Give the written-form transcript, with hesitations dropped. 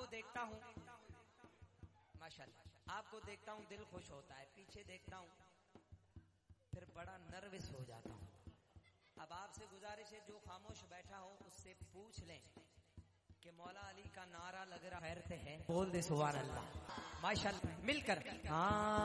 देखता हूँ माशाल्लाह, आपको देखता हूँ दिल खुश होता है, पीछे देखता हूँ फिर बड़ा नर्वस हो जाता हूँ। अब आपसे गुजारिश है जो खामोश बैठा हो उससे पूछ लें कि मौला अली का नारा लग रहा है, बोल दे सुभान अल्लाह माशाल्लाह मिलकर। हाँ